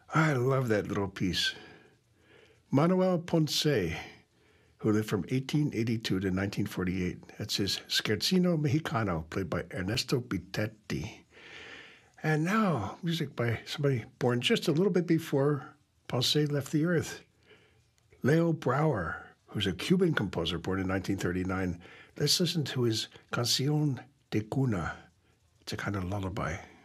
I love that little piece. Manuel Ponce, who lived from 1882 to 1948. That's his Scherzino Mexicano, played by Ernesto Bitetti. And now, music by somebody born just a little bit before Ponce left the earth. Leo Brouwer, who's a Cuban composer born in 1939. Let's listen to his Canción de Cuna. It's a kind of lullaby.